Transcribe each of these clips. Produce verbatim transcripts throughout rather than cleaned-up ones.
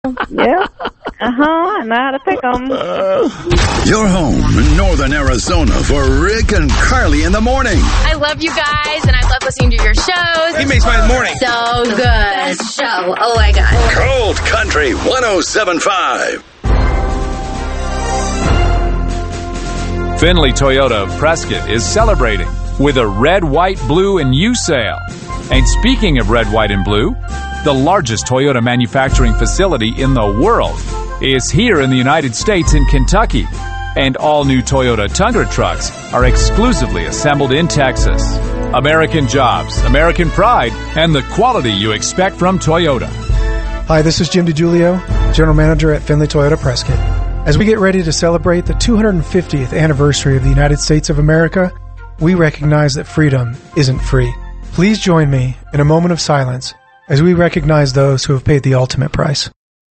Yeah. Uh-huh. I know how to pick them. You're home in northern Arizona for Rick and Carly in the morning. I love you guys, and I love listening to your shows. He makes my morning so good. Best show. Oh, my God. Cold Country one oh seven point five. Findlay Toyota of Prescott is celebrating with a red, white, blue, and you sale. And speaking of red, white, and blue, the largest Toyota manufacturing facility in the world is here in the United States in Kentucky. And all new Toyota Tundra trucks are exclusively assembled in Texas. American jobs, American pride, and the quality you expect from Toyota. Hi, this is Jim DiGiulio, General Manager at Findlay Toyota Prescott. As we get ready to celebrate the two hundred fiftieth anniversary of the United States of America, we recognize that freedom isn't free. Please join me in a moment of silence as we recognize those who have paid the ultimate price.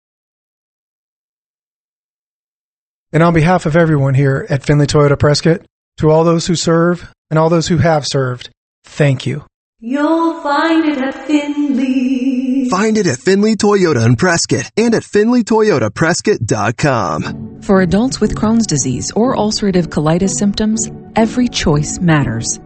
And on behalf of everyone here at Findlay Toyota Prescott, to all those who serve and all those who have served, thank you. You'll find it at Findlay. Find it at Findlay Toyota in Prescott and at Findlay Toyota Prescott dot com. For adults with Crohn's disease or ulcerative colitis symptoms, every choice matters.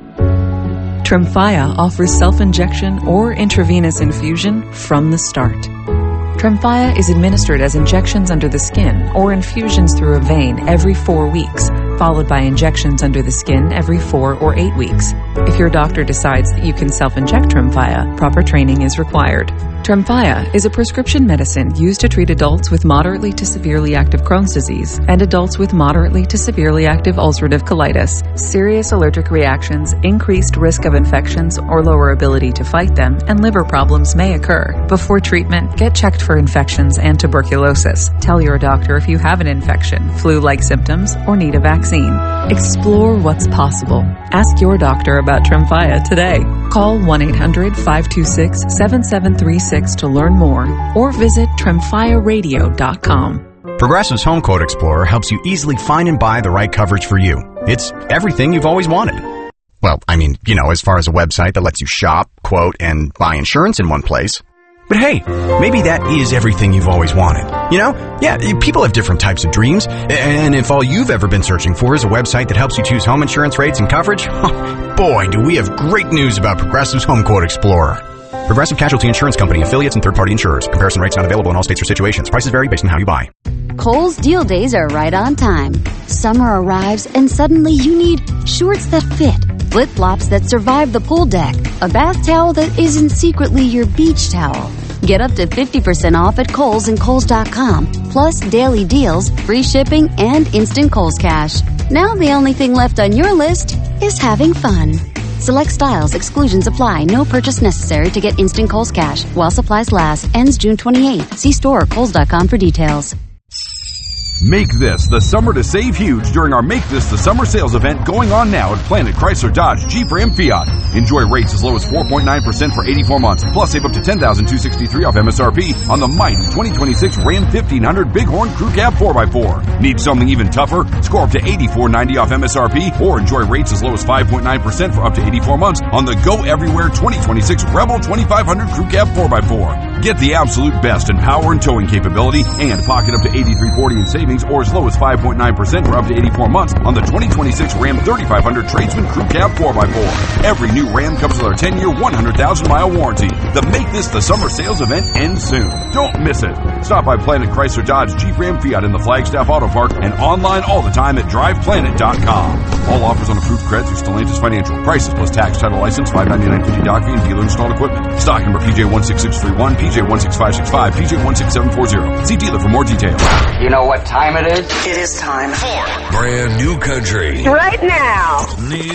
Tremfya offers self-injection or intravenous infusion from the start. Tremfya is administered as injections under the skin or infusions through a vein every four weeks, followed by injections under the skin every four or eight weeks. If your doctor decides that you can self-inject Tremfya, proper training is required. Tremfya is a prescription medicine used to treat adults with moderately to severely active Crohn's disease and adults with moderately to severely active ulcerative colitis. Serious allergic reactions, increased risk of infections or lower ability to fight them, and liver problems may occur. Before treatment, get checked for infections and tuberculosis. Tell your doctor if you have an infection, flu-like symptoms, or need a vaccine. Explore what's possible. Ask your doctor about Tremfya today. Call one eight hundred five two six seven seven three six to learn more or visit tremfya radio dot com. Progressive's Home Quote Explorer helps you easily find and buy the right coverage for you. It's everything you've always wanted. Well, I mean, you know, as far as a website that lets you shop, quote, and buy insurance in one place. But hey, maybe that is everything you've always wanted. You know? Yeah, people have different types of dreams. And if all you've ever been searching for is a website that helps you choose home insurance rates and coverage, boy, do we have great news about Progressive's Home Quote Explorer. Progressive Casualty Insurance Company, affiliates, and third-party insurers. Comparison rates not available in all states or situations. Prices vary based on how you buy. Kohl's deal days are right on time. Summer arrives and suddenly you need shorts that fit, flip-flops that survive the pool deck, a bath towel that isn't secretly your beach towel. Get up to fifty percent off at Kohl's and Kohl's dot com, plus daily deals, free shipping, and instant Kohl's Cash. Now the only thing left on your list is having fun. Select styles, exclusions apply, no purchase necessary to get instant Kohl's Cash. While supplies last, ends June twenty-eighth. See store or Kohl's dot com for details. Make this the summer to save huge during our Make This the Summer sales event going on now at Planet Chrysler Dodge Jeep Ram Fiat. Enjoy rates as low as four point nine percent for eighty-four months, plus save up to ten thousand two hundred sixty-three dollars off M S R P on the mighty twenty twenty-six Ram fifteen hundred Bighorn Crew Cab four by four. Need something even tougher? Score up to eighty-four ninety off M S R P or enjoy rates as low as five point nine percent for up to eighty-four months on the Go Everywhere twenty twenty-six Rebel twenty-five hundred Crew Cab four by four. Get the absolute best in power and towing capability and pocket up to eighty-three forty in savings or as low as five point nine percent for up to eighty-four months on the twenty twenty-six Ram thirty-five hundred Tradesman Crew Cab four by four. Every new Ram comes with our ten-year, one hundred thousand mile warranty. The Make This the Summer sales event ends soon. Don't miss it. Stop by Planet Chrysler Dodge Jeep Ram Fiat in the Flagstaff Auto Park and online all the time at drive planet dot com. All offers on approved credit through Stellantis Financial. Prices plus tax, title, license, five ninety-nine fifty doc fee, and dealer installed equipment. Stock number P J one six six three one, P J one six five six five, P J one six seven four zero. See dealer for more details. You know what time it is? It is time for brand new country. Right now.